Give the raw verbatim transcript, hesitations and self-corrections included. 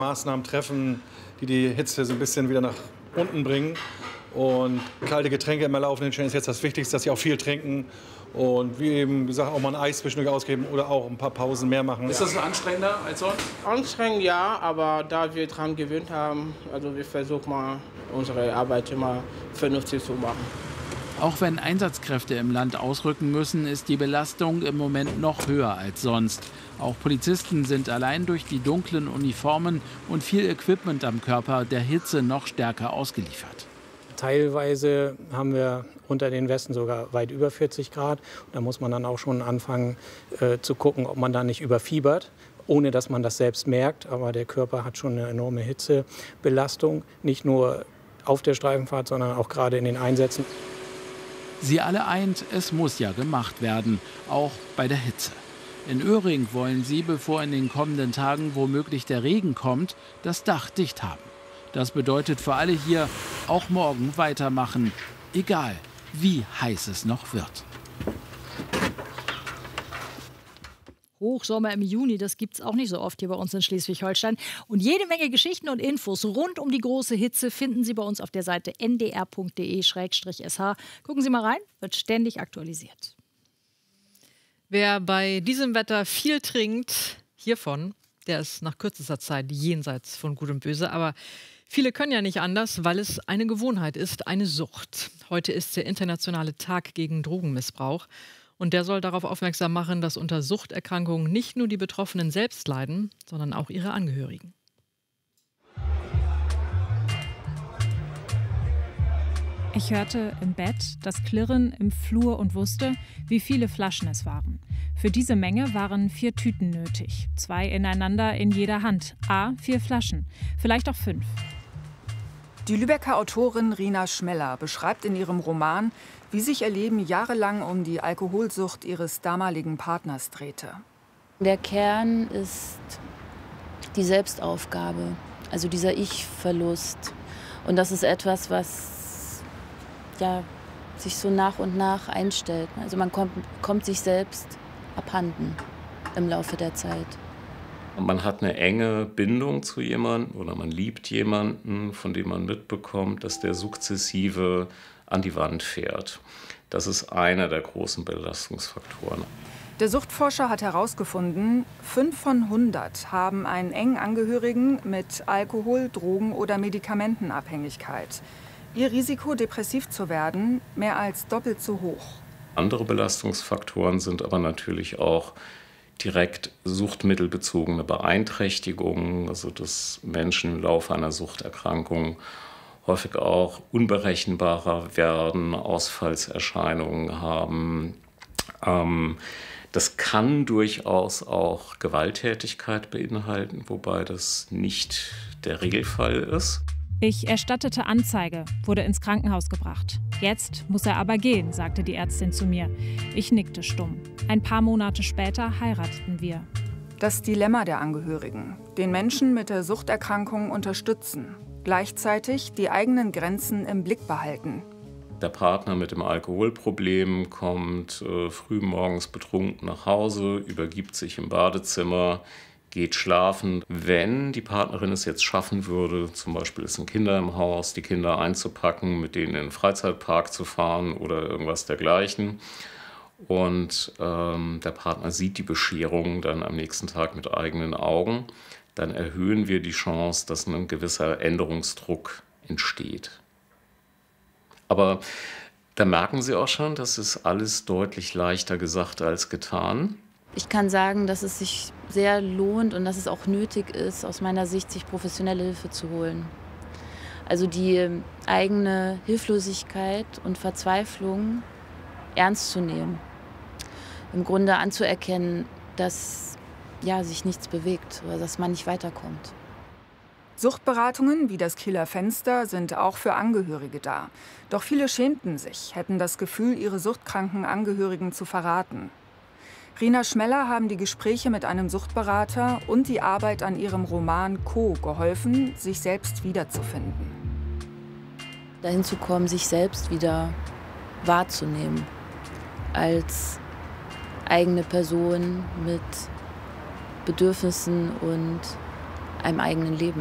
Maßnahmen treffen, die die Hitze so ein bisschen wieder nach unten bringen. Und kalte Getränke immer laufenden stellen ist jetzt das Wichtigste, dass sie auch viel trinken. Und wie eben gesagt, auch mal ein Eis zwischendurch ausgeben oder auch ein paar Pausen mehr machen. Ist das anstrengender als sonst? Anstrengend ja, aber da wir daran gewöhnt haben, also wir versuchen mal unsere Arbeit immer vernünftig zu machen. Auch wenn Einsatzkräfte im Land ausrücken müssen, ist die Belastung im Moment noch höher als sonst. Auch Polizisten sind allein durch die dunklen Uniformen und viel Equipment am Körper der Hitze noch stärker ausgeliefert. Teilweise haben wir unter den Westen sogar weit über vierzig Grad. Da muss man dann auch schon anfangen äh, zu gucken, ob man da nicht überfiebert, ohne dass man das selbst merkt. Aber der Körper hat schon eine enorme Hitzebelastung, nicht nur auf der Streifenfahrt, sondern auch gerade in den Einsätzen. Sie alle eint, es muss ja gemacht werden, auch bei der Hitze. In Öhring wollen sie, bevor in den kommenden Tagen womöglich der Regen kommt, das Dach dicht haben. Das bedeutet für alle hier, auch morgen weitermachen, egal wie heiß es noch wird. Hochsommer im Juni, das gibt es auch nicht so oft hier bei uns in Schleswig-Holstein. Und jede Menge Geschichten und Infos rund um die große Hitze finden Sie bei uns auf der Seite n d r punkt d e slash s h. Gucken Sie mal rein, wird ständig aktualisiert. Wer bei diesem Wetter viel trinkt, hiervon, der ist nach kürzester Zeit jenseits von Gut und Böse. Aber viele können ja nicht anders, weil es eine Gewohnheit ist, eine Sucht. Heute ist der internationale Tag gegen Drogenmissbrauch. Und der soll darauf aufmerksam machen, dass unter Suchterkrankungen nicht nur die Betroffenen selbst leiden, sondern auch ihre Angehörigen. Ich hörte im Bett das Klirren im Flur und wusste, wie viele Flaschen es waren. Für diese Menge waren vier Tüten nötig. Zwei ineinander in jeder Hand. A, vier Flaschen. Vielleicht auch fünf. Die Lübecker Autorin Rina Schmeller beschreibt in ihrem Roman, wie sich ihr Leben jahrelang um die Alkoholsucht ihres damaligen Partners drehte. Der Kern ist die Selbstaufgabe, also dieser Ich-Verlust. Und das ist etwas, was ja, sich so nach und nach einstellt. Also man kommt, kommt sich selbst abhanden im Laufe der Zeit. Man hat eine enge Bindung zu jemandem oder man liebt jemanden, von dem man mitbekommt, dass der sukzessive an die Wand fährt. Das ist einer der großen Belastungsfaktoren. Der Suchtforscher hat herausgefunden, fünf von hundert haben einen engen Angehörigen mit Alkohol-, Drogen- oder Medikamentenabhängigkeit. Ihr Risiko, depressiv zu werden, mehr als doppelt so hoch. Andere Belastungsfaktoren sind aber natürlich auch direkt suchtmittelbezogene Beeinträchtigungen, also dass Menschen im Laufe einer Suchterkrankung häufig auch unberechenbarer werden, Ausfallserscheinungen haben. Ähm, das kann durchaus auch Gewalttätigkeit beinhalten, wobei das nicht der Regelfall ist. Ich erstattete Anzeige, wurde ins Krankenhaus gebracht. Jetzt muss er aber gehen, sagte die Ärztin zu mir. Ich nickte stumm. Ein paar Monate später heirateten wir. Das Dilemma der Angehörigen, den Menschen mit der Suchterkrankung unterstützen, gleichzeitig die eigenen Grenzen im Blick behalten. Der Partner mit dem Alkoholproblem kommt äh, früh morgens betrunken nach Hause, übergibt sich im Badezimmer, geht schlafen. Wenn die Partnerin es jetzt schaffen würde, zum Beispiel es sind Kinder im Haus, die Kinder einzupacken, mit denen in den Freizeitpark zu fahren oder irgendwas dergleichen, und ähm, der Partner sieht die Bescherung dann am nächsten Tag mit eigenen Augen, dann erhöhen wir die Chance, dass ein gewisser Änderungsdruck entsteht. Aber da merken Sie auch schon, das ist alles deutlich leichter gesagt als getan. Ich kann sagen, dass es sich sehr lohnt und dass es auch nötig ist, aus meiner Sicht, sich professionelle Hilfe zu holen. Also die eigene Hilflosigkeit und Verzweiflung ernst zu nehmen. Im Grunde anzuerkennen, dass ja, sich nichts bewegt oder dass man nicht weiterkommt. Suchtberatungen wie das Kieler Fenster sind auch für Angehörige da. Doch viele schämten sich, hätten das Gefühl, ihre suchtkranken Angehörigen zu verraten. Rina Schmeller haben die Gespräche mit einem Suchtberater und die Arbeit an ihrem Roman Co. geholfen, sich selbst wiederzufinden. Dahin zu kommen, sich selbst wieder wahrzunehmen als eigene Person mit Bedürfnissen und einem eigenen Leben.